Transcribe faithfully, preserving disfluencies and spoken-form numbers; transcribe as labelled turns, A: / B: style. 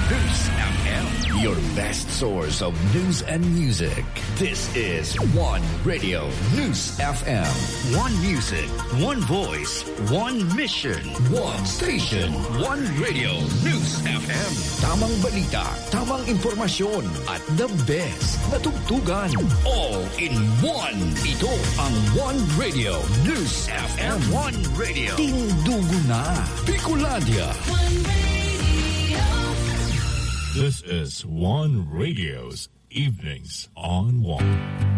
A: News F M, your best source of news and music. This is One Radio News F M. One music, one voice, one mission, one station, one radio News F M. Tamang balita, tamang impormasyon, at the best na tugtugan. All in one. Ito ang One Radio News F M. One Radio. Tindugo na. Bicolandia. One Radio.
B: This is One Radio's Evenings on One.